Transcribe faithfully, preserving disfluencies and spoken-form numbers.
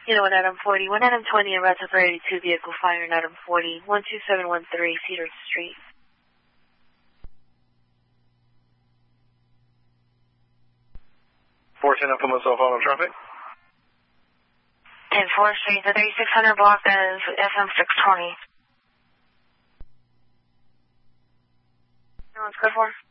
You know, an Adam forty, one Adam twenty, a Ratcliffe eighty-two vehicle fire in Adam forty, one two seven one three Cedar Street. four ten, I'll put myself on on traffic. ten fourth Street, the thirty-six hundred block is F M six twenty. No, it's good for?